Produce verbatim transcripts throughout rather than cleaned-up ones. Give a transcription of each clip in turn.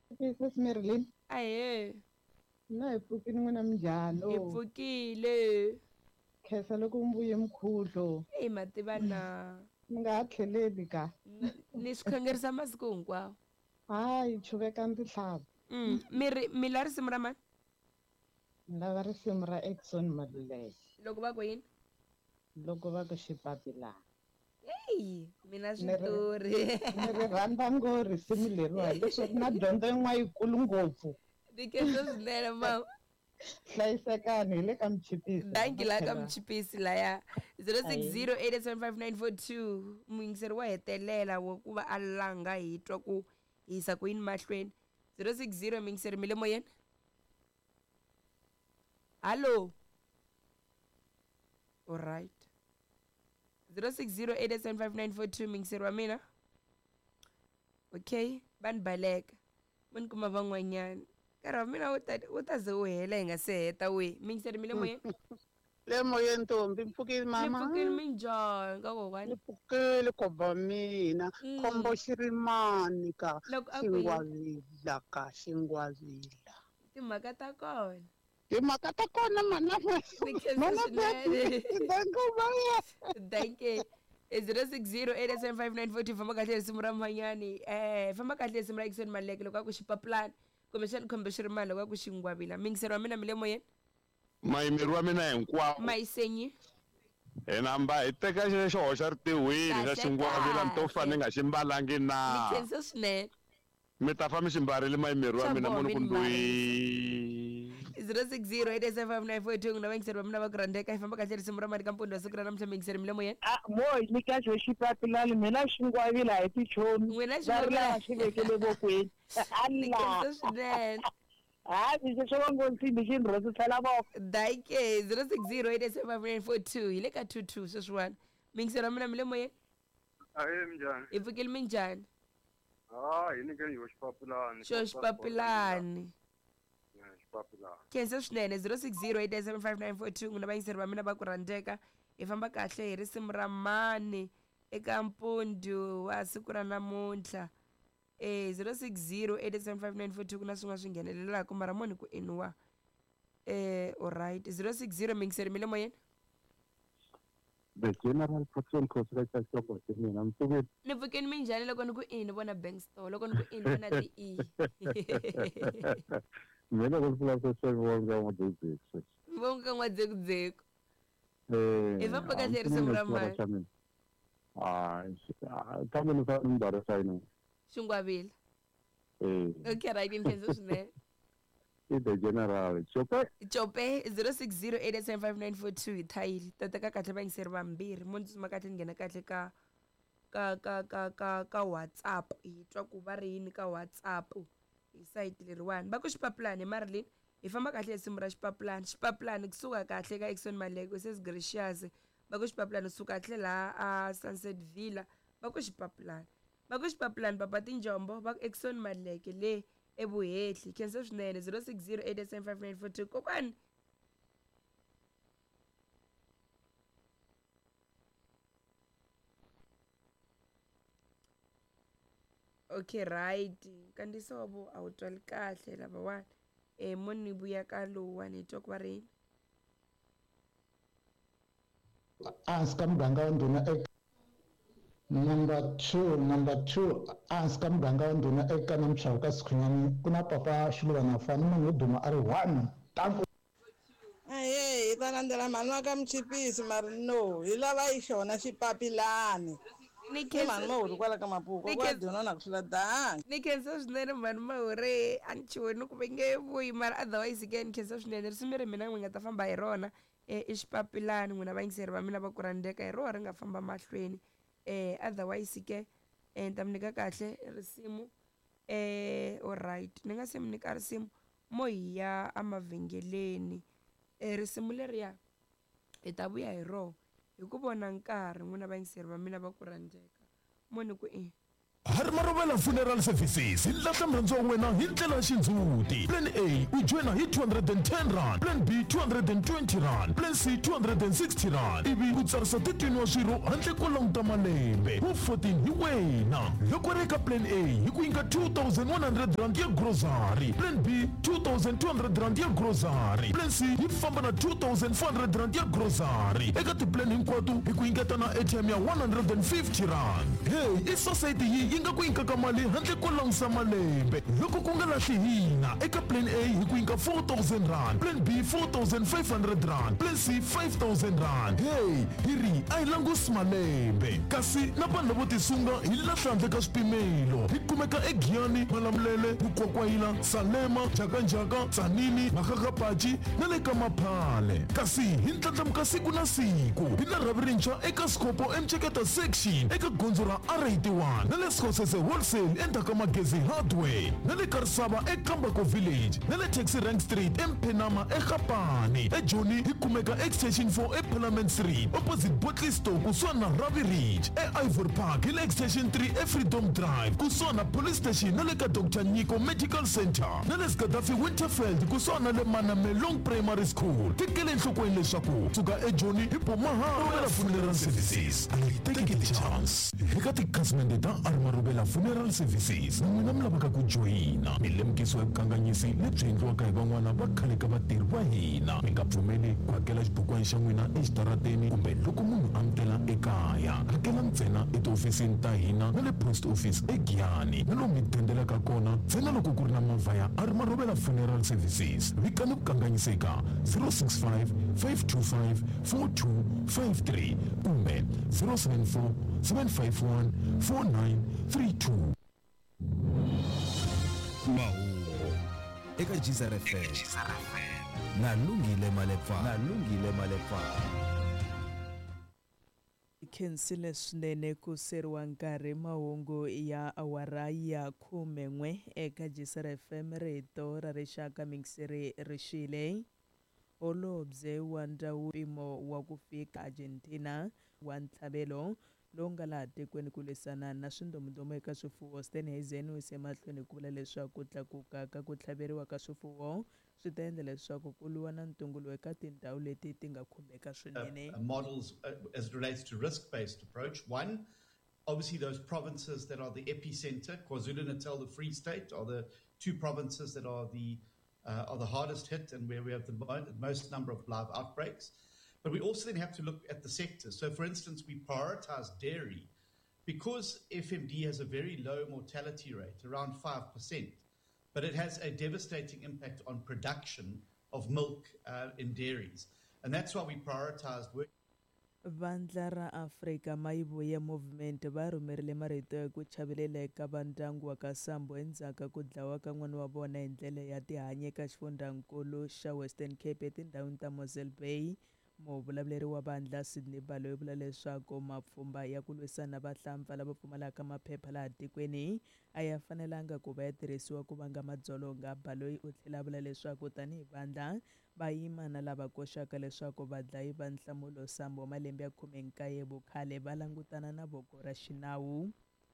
Princess Marilyn. Ahe, Na hi pfukini n'wina minjhani? hi Oh, pfukile. khensa loko mi vuye mkhudlo. Hey mativana. Mi nga ha tlheleli ka? N- Ni swi khongerisa masiku hinkwawo. Hayi, chuvekani tihlampfi. Mm, mi ri mi la risimu ra mani? Ni lava risimu ra Eckson Maluleke. Loko va ku yini? Loko va ku xipapilana. Hey, mina Ni ri switori. ni ri rhandza ngo risimu leriwa hi leswi ri na dyondzo yin'wana yikulu ngopfu. Ni khensa swinene mama. Hlayisekani hi le ka Mchipisi. Danki la ka Mchipisi laya zero six Ahee. zero eight seven five nine four two. Muyingiseri wa hetelela wa ku va a langa hi twa ku hi yisa ku yini mahlweni. zero six zero muyingiseri mi le moyeni? Hallo. Alright. zero six zero eight seven five nine four two muyingiseri wa mina. Okay, van baleka. Mun kuma van'wanyana. Nkarhi wa mina wu ta wu ta ze wu hela hi nga se heta we. Muyingiseri mi le moyeni? Le moyeni ntombi mpfukile Ni mama. pfukile minjhani ka Ni kokwani? pfukile khombo mina. Mm. Khombo xi ri mani ka Loko a ku yini? xingwavila ka xingwavila. Timhaka ta kona. Timhaka ta kona mana Ni khensa mana swinene. danku Thank you. zero six zero eight seven five nine four two famba kahle risimu ra mhanyani. Eh, famba kahle risimu ra Eckson Maluleke loko a ku xipapulani. Kumbexani khombo xi ri mani loko a ku xingwavila. Miyingiseri wa mina mi le moyeni? mayimeri wa mina hinkwawo Mayisenyi. hi namba hi teka xihoxa ritiwini xa Kahle, xingwavila ni to kahle. fane nga xi mbalangi Ni na khensa swinene. mi ta fa mi xi mbarile mayimeri wa Swa mina boha mo ni mi ku ni ndlwi zero six zero eight seven five nine four two ngina vayingiseri va mina va ku rhandzeka hi famba kahle risimu ra mali ka mpundwa siku ra namuntlha miyingiseri mi le moyeni? Ah, moyi ni ka xo xipapilani mina xingwavila hi tichomi. N'wina Va ri lava xingwavila. xi vekele vokweni. Ni Allah. khensa swinene. Hayi lexi swo va ngo nsimbi xi ni rhosisela voko. Danke zero six zero eight seven five nine four two hi le ka two two sweswiwani. Miyingiseri wa mina mi le moyeni? Ahee minjhani? Hi pfukile minjhani? Ah, hi nyikeni yo xipapilani. Xo xipapilani. Yeah, xipapilani. Khensa swinene zero six zero eight seven five nine four two n'wina vayingiseri va mina va ku rhandzeka hi famba kahle hi risimu ra mani eka mpundzu wa siku ra namuntlha. Eh zero six zero eight seven five nine four two ku na swin'wana swi nghenelelaka mara moni ku eniwa. Eh alright zero six zero miyingiseri mi le moyeni? the general protection consultant xongo xa mina mpfukile Ni pfukeni minjhani loko ni ku ini vona bank store loko ni ku ini vona ti e. mina ku pfula sweswi vonga n'wadyondzisi Vonka n'wadzekudzeko. eh Hi famba kahle risimu ra mani? hayi kambe ni fa ni mbara sa yini Xingwavila. eh Okay right ni khensa swinene. i the general chope Chope zero six zero eight seven five nine four two hi thayili ta teka kahle vayingiseri vambirhi mo ndzi tsuma kahle ni nghena kahle ka ka ka ka ka ka WhatsApp hi twa ku va ri yini ka WhatsApp hi site leriwani va ku xipapulani hi Marilyn hi famba kahle hi risimu ra xipapulani xipapulani kusuka kahle ka Eckson Maluleke se Gracious va ku xipapulani kusuka kahle laha a Sunset Villa va ku xipapulani va ku xipapulani papa tinjombo va ku Eckson Maluleke le evuhehli khensa swinene zero six zero eight seven five nine four two kokwani. Okay right kandiso wa vo a wu twali kahle lavawani eh mo ni vuya ka lowuwani hi twa ku va ri yini? Hansi ka muganga wa ndhuna eka number two number two hansi ka muganga wa ndhuna eka na muchavo ka sikhunyani ku na papa xiluva na fani munhu wo duma a ri one tanku Aye, hi ta landzela mhani wa ka Mchipisi mari no hi lava yi xona xipapilani. Ni Ni mhani khensa mahori kwala ka Mapuko Ni kwa khensa- dyona na ku hlula danga. ni khensa swinene mhani mahore a ni chiwoni ku ve nge vuyi mara otherwise ke ni khensa swinene risimu ri mina n'wi nga ta famba hi rona eh i xipapilani n'wina vayingiseri va mina va ku rhandzeka hi rona ri nga famba mahlweni eh otherwise ke eh ni ta mi nyika kahle risimu eh alright ni nga se mi nyika risimu mo hi ya emavhengeleni eh risimu leriya hi ta vuya hi rona hi ku vona nkarhi n'wina vayingiseri va mina va ku rhandzeka mo ni ku i Harmarovela Funeral Services ilahla mrandzo wena hi ndlela xindzuti. Plan A u joina hi two hundred ten rand, Plan B two hundred twenty rand, Plan C two hundred sixty rand. Ivi u tsarisa thirteen wa swirho handle ko languta malembe. Wu fourteen hi wena. Loko ri ka Plan A hi ku nyika two thousand one hundred rand ya grocery, Plan B two thousand two hundred rand ya grocery, Plan C hi famba na two thousand four hundred rand ya grocery. Eka tiplan hinkwato hi ku nyiketa na airtime ya one hundred fifty rand. Hey, i society yi inga ku nyika mali handle ko langusa malembe. Loko ku nga lahli hina eka Plan A hi ku nyika four thousand rand, Plan B four thousand five hundred rand, Plan C five thousand rand. Hey, hiri ai langusi malembe. Kasi na vanhu lavo tisunga hi lahla handle ka swipimelo. Hi kumeka eGiyani, Malamulele, Bukwakwayila, Salema, Jakanjaka, Tsanini, Makakapachi na le ka Maphale. Kasi hi ndlandlamuka siku na siku hi na rhavi rintshwa eka Skopo Mcheketa section eka gondzo ra R eighty-one na le Skhosese wholesale endzhaku ka Magezi hardware na le Karisava eKambako village na le Taxi Rank Street eMphenama eGapane. eJoni hi kumeka extension four eParliament Street opposite Botley Store kusuhana na Ravi Ridge. eIvory Park hi le extension three eFreedom Drive kusuhana na police station na le ka Doctor Nyiko Medical Center na le Gaddafi Winterfeld kusuhana na le Manamelong Primary School. Tikele enhlokweni leswaku suka eJoni hi Harmarovela Funeral Services. Take the chance. Eka tikhasimende ta Harmarovela Funeral Services na n'wina mi lavaka ku joyina milemukisiwa hi vukanganyisi lebyi endliwaka hi van'wana va khale ka vatirhi va hina. Mi nga pfumeli ku hakela xibukwana xa n'wina exitarateni kumbe loko munhu amukela ekaya. Hakela ntsena etihofisini ta hina na le post office eGiyani na lomu mi dendelaka kona ntsena loko ku ri na movha ya Harmarovela Funeral Services. Vikani ku kanganyiseka zero six five five two five four two five three kumbe zero seven four seven five one four nine three two. Mahungu eka Jizar F M nalungile malepfa nalungile malepfa. Khensile swinene ku seriwa nkarhi mahungu ya awara ya khume n'we eka Jizar F M rito ra rixaka mingiseri rixile. Holobye wa ndhawu mpimo wa ku fika Argentina wa ntlhavelo lowu nga laha tikweni ku lwisana na swindomodomo eka swifuwo Steenhuisen u yise mahlweni ku vula leswaku ku tlakuka ka ku tlhaveriwa ka swifuwo swi ta endla leswaku ku lwiwa na ntungu lowu eka tindhawu leti ti nga khumbeka swinene. Uh, uh, models uh, as it relates to risk-based approach. One, obviously those provinces that are the epicenter, KwaZulu-Natal, the Free State, are the two provinces that are the uh, are the hardest hit and where we have the mo- most number of live outbreaks. But we also then have to look at the sectors. So, for instance, we prioritize dairy because F M D has a very low mortality rate, around five percent, but it has a devastating impact on production of milk uh, in dairies. And that's why we prioritized work. Vandla ra Afrika Mayivuye Movement va rhumerile marito ya ku chavelela eka vandyangu wa ka Sambo endzhaku ku dlawa ka n'wana wa vona hi ndlela ya tihanyi eka xifundzankulu xa Western Cape etindhawini ta Mosel Bay. Muvulavuleri wa vandla Sydney Balo u vula leswaku mapfhumba ya ku lwisana na vahlampfa lava pfumalaka maphepha laha tikweni a ya fanelanga ku va ya tirhisiwa ku vanga madzolonga. Baloyi u tlhela vula leswaku tanihi vandla vayimana lava koxaka leswaku vadlayi va nhlamulo Sambo malembe ya khume nkaye vukhale va langutana na voko ra xinawu.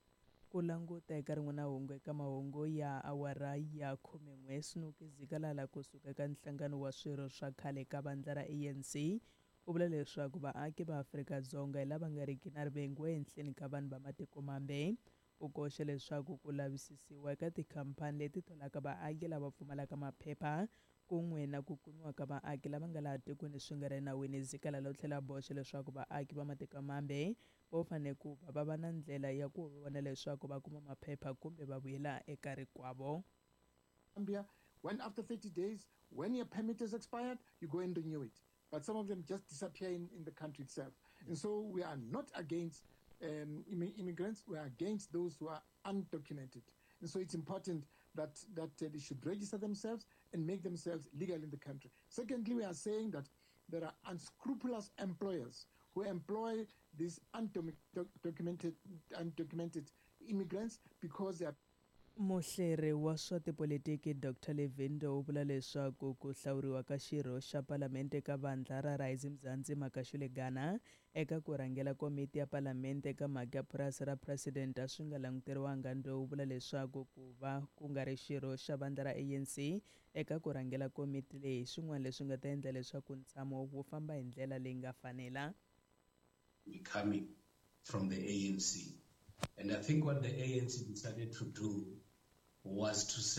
Ku languta eka rin'wana hungu eka mahungu ya awara ya khume n'we Snuki Zikalala kusuka eka nhlangano wa swirho swa khale ka vandla ra A N C u vula leswaku vaaki va Afrika-Dzonga hi lava nga riki na rivengo ehenhleni ka vanhu va matiko mambe. U koxa leswaku ku lavisisiwa eka tikhampani leti tholaka vaaki lava pfumalaka maphepha kun'we na ku kumiwa ka vaaki lava nga laha tikweni swi nga ri nawini. Zikalala u tlhela boxa leswaku vaaki va matiko mambe vo fanele ku va va va na ndlela ya ku vona leswaku va kuma maphepha kumbe va vuyela eka rikwavo. Zambia, when after thirty days, when your permit is expired, you go and renew it. But some of them just disappear in, in the country itself. And so we are not against um, imm- immigrants, we are against those who are undocumented. And so it's important that, that uh, they should register themselves and make themselves legal in the country. Secondly, we are saying that there are unscrupulous employers who employ these undocumented, undocumented immigrants because they are muhleri wa swa tipolitiki Doctor Levindo u vula leswaku ku hlawuriwa ka xirho xa palamende ka vandla ra Rising Mzansi Makashule Ghana eka ku rhangela komiti ya palamende ka mhaka ya purasi ra president a swi nga languteriwanga. Ndo u vula leswaku ku va ku nga ri xirho xa vandla ra A N C eka ku rhangela komiti leyi swin'wana leswi nga ta endla leswaku ntshamo wu famba hi ndlela leyi nga fanela. Coming from the A N C. And I think what the A N C decided to do was to